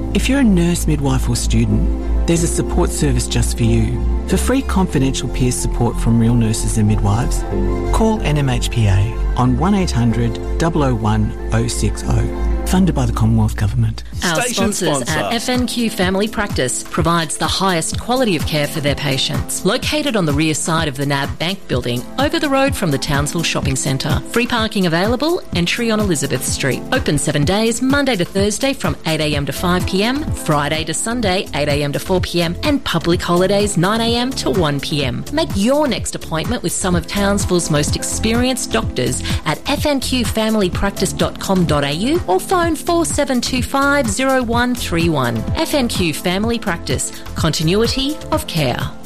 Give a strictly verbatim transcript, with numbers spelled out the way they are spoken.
If you're a nurse, midwife or student, there's a support service just for you. For free confidential peer support from real nurses and midwives, call N M H P A on one eight hundred, double oh one, oh six oh. Funded by the Commonwealth Government. Our Station sponsors sponsor. at F N Q Family Practice provides the highest quality of care for their patients. Located on the rear side of the N A B Bank building, over the road from the Townsville Shopping Centre. Free parking available, entry on Elizabeth Street. Open seven days, Monday to Thursday from eight a m to five p m, Friday to Sunday eight a m to four p m, and public holidays nine a m to one p m. Make your next appointment with some of Townsville's most experienced doctors at f n q family practice dot com dot a u or phone four seven two five, oh one three one. F N Q Family Practice. Continuity of care.